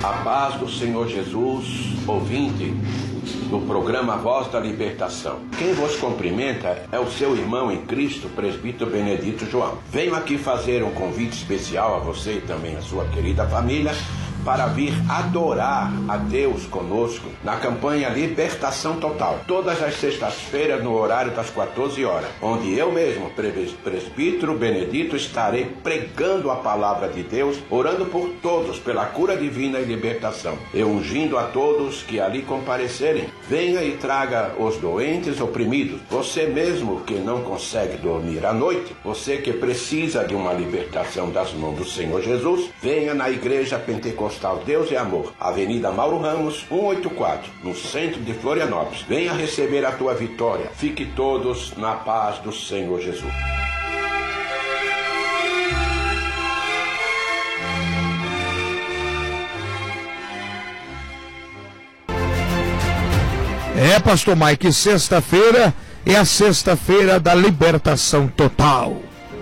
A paz do Senhor Jesus, ouvinte do programa Voz da Libertação. Quem vos cumprimenta é o seu irmão em Cristo, presbítero Benedito João. Venho aqui fazer um convite especial a você e também a sua querida família para vir adorar a Deus conosco na campanha Libertação Total, todas as sextas-feiras no horário das 14 horas, onde eu mesmo, presbítero Benedito, estarei pregando a palavra de Deus, orando por todos pela cura divina e libertação, e ungindo a todos que ali comparecerem. Venha e traga os doentes oprimidos, você mesmo que não consegue dormir à noite, você que precisa de uma libertação das mãos do Senhor Jesus, venha na Igreja Pentecostal Deus é Amor, Avenida Mauro Ramos, 184, no centro de Florianópolis. Venha receber a tua vitória. Fique todos na paz do Senhor Jesus. Pastor Mike, sexta-feira é a sexta-feira da libertação total.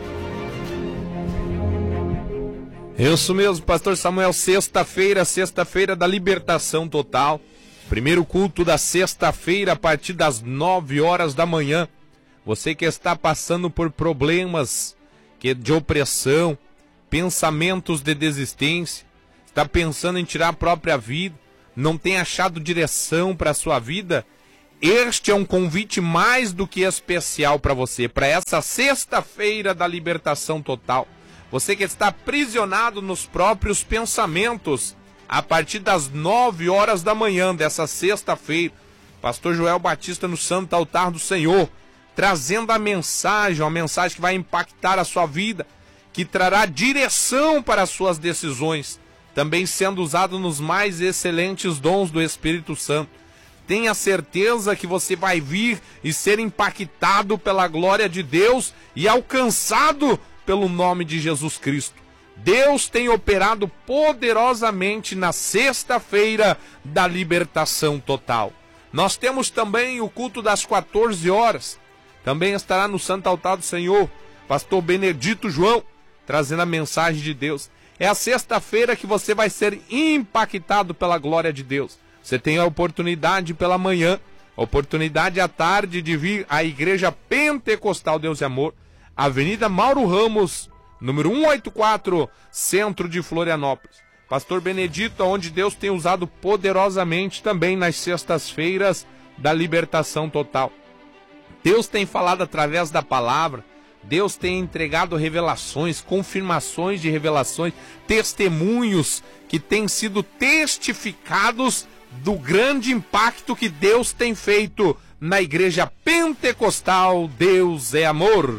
Isso mesmo, pastor Samuel, sexta-feira da libertação total. Primeiro culto da sexta-feira a partir das 9 horas da manhã. Você que está passando por problemas de opressão, pensamentos de desistência, está pensando em tirar a própria vida, não tem achado direção para a sua vida, este é um convite mais do que especial para você, para essa sexta-feira da libertação total. Você que está aprisionado nos próprios pensamentos, a partir das 9 horas da manhã dessa sexta-feira, pastor Joel Batista no Santo Altar do Senhor, trazendo a mensagem, uma mensagem que vai impactar a sua vida, que trará direção para as suas decisões, também sendo usado nos mais excelentes dons do Espírito Santo. Tenha certeza que você vai vir e ser impactado pela glória de Deus e alcançado pelo nome de Jesus Cristo. Deus tem operado poderosamente na sexta-feira da libertação total. Nós temos também o culto das 14 horas. Também estará no Santo Altar do Senhor, pastor Benedito João, trazendo a mensagem de Deus. É a sexta-feira que você vai ser impactado pela glória de Deus. Você tem a oportunidade pela manhã, a oportunidade à tarde de vir à Igreja Pentecostal Deus é Amor, Avenida Mauro Ramos, número 184, centro de Florianópolis. Pastor Benedito, onde Deus tem usado poderosamente também nas sextas-feiras da libertação total. Deus tem falado através da palavra, Deus tem entregado revelações, confirmações de revelações, testemunhos que têm sido testificados do grande impacto que Deus tem feito na Igreja Pentecostal Deus é Amor.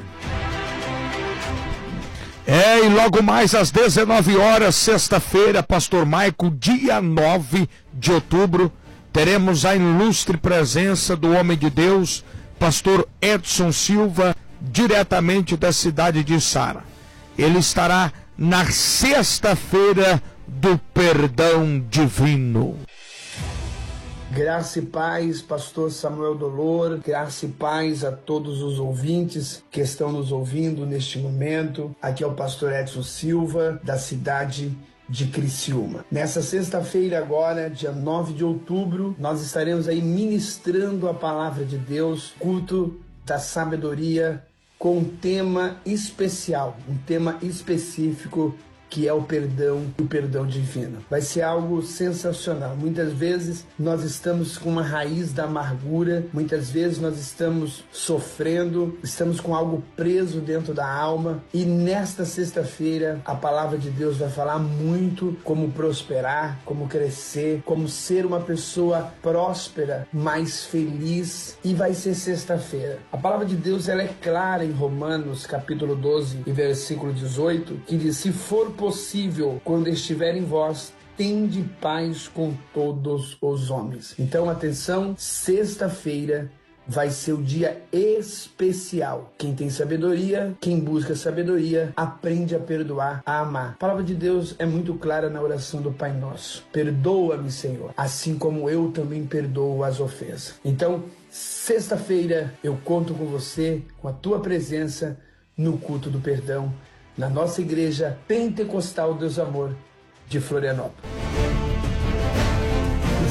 E logo mais às 19 horas, sexta-feira, pastor Maico, dia 9 de outubro, teremos a ilustre presença do homem de Deus, pastor Edson Silva, diretamente da cidade de Sara. Ele estará na sexta-feira do perdão divino. Graça e paz, pastor Samuel Dolor, graça e paz a todos os ouvintes que estão nos ouvindo neste momento. Aqui é o pastor Edson Silva, da cidade de Criciúma. Nessa sexta-feira agora, dia 9 de outubro, nós estaremos aí ministrando a palavra de Deus, culto da sabedoria, com um tema especial, um tema específico, que é o perdão divino. Vai ser algo sensacional. Muitas vezes nós estamos com uma raiz da amargura, muitas vezes nós estamos sofrendo, estamos com algo preso dentro da alma, e nesta sexta-feira a palavra de Deus vai falar muito como prosperar, como crescer, como ser uma pessoa próspera, mais feliz, e vai ser sexta-feira. A palavra de Deus ela é clara em Romanos capítulo 12 e versículo 18, que diz: se for possível, quando estiver em vós, tende paz com todos os homens. Então, atenção, sexta-feira vai ser o dia especial. Quem tem sabedoria, quem busca sabedoria, aprende a perdoar, a amar. A palavra de Deus é muito clara na oração do Pai Nosso. Perdoa-me, Senhor, assim como eu também perdoo as ofensas. Então, sexta-feira, eu conto com você, com a tua presença no culto do perdão, na nossa Igreja Pentecostal Deus Amor de Florianópolis.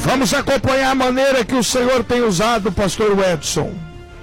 Vamos acompanhar a maneira que o Senhor tem usado o pastor Edson.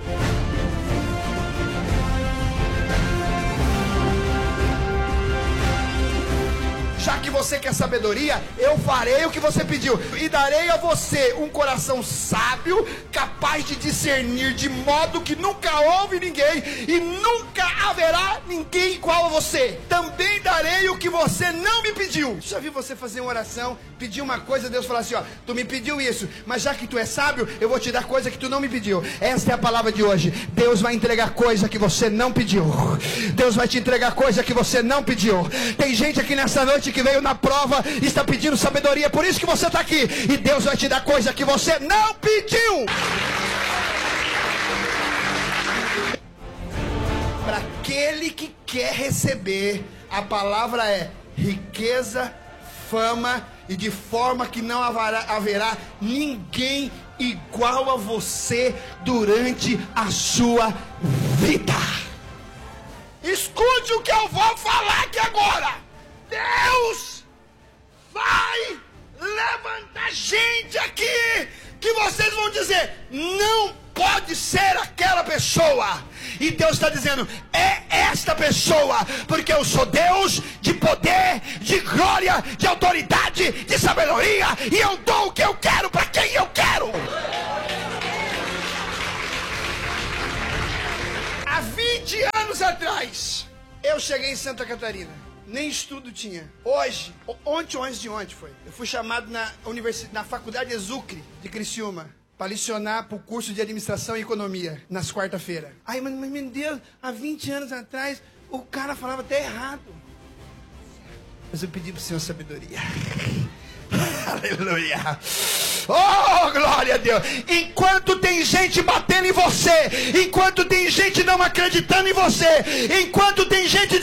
Já que você quer sabedoria, eu farei o que você pediu. E darei a você um coração sábio, capaz de discernir, de modo que nunca houve ninguém e nunca haverá ninguém igual a você. Também darei o que você não me pediu. Já vi você fazer uma oração, pedir uma coisa, Deus falar assim, ó, tu me pediu isso, mas já que tu é sábio, eu vou te dar coisa que tu não me pediu. Esta é a palavra de hoje. Deus vai entregar coisa que você não pediu. Deus vai te entregar coisa que você não pediu. Tem gente aqui nessa noite que veio na prova e está pedindo sabedoria, por isso que você está aqui, e Deus vai te dar coisa que você não pediu. Para aquele que quer receber, a palavra é riqueza, fama, e de forma que não haverá ninguém igual a você durante a sua vida. Escute o que eu vou falar aqui agora. Deus vai levantar gente aqui que vocês vão dizer, não pode ser aquela pessoa. E Deus está dizendo, é esta pessoa, porque eu sou Deus de poder, de glória, de autoridade, de sabedoria, e eu dou o que eu quero para quem eu quero. Há 20 anos atrás, eu cheguei em Santa Catarina. Nem estudo tinha. Hoje, ontem ou antes de ontem foi, eu fui chamado na faculdade Exucre de Criciúma para lecionar para o curso de administração e economia nas quarta-feiras. Ai, mas meu Deus, há 20 anos atrás o cara falava até errado. Mas eu pedi para o Senhor sabedoria. Aleluia. Oh, glória a Deus. Enquanto tem gente batendo em você, enquanto tem gente não acreditando em você, enquanto tem gente